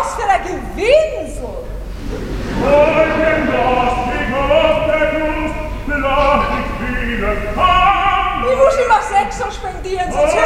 was für ein Gewinsel! Ich muss immer 6 spendieren, sonst